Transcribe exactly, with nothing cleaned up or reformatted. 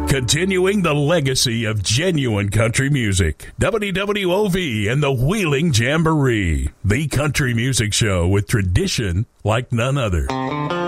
Continuing the legacy of genuine country music. W W O V and the Wheeling Jamboree. The country music show with tradition like none other.